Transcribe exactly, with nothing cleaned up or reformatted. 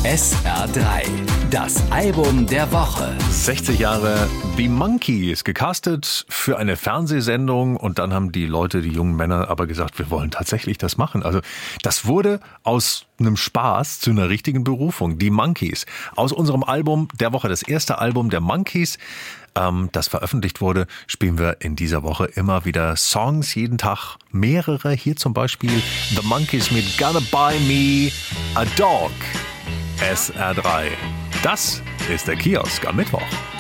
S R drei, das Album der Woche. sechzig Jahre The Monkees, gecastet für eine Fernsehsendung, und dann haben die Leute, die jungen Männer, aber gesagt, wir wollen tatsächlich das machen. Also das wurde aus einem Spaß zu einer richtigen Berufung. Die Monkees, aus unserem Album der Woche, das erste Album der Monkees, ähm, das veröffentlicht wurde, spielen wir in dieser Woche immer wieder Songs, jeden Tag mehrere. Hier zum Beispiel The Monkees mit Gonna Buy Me a Dog. S R drei. Das ist der Kiosk am Mittwoch.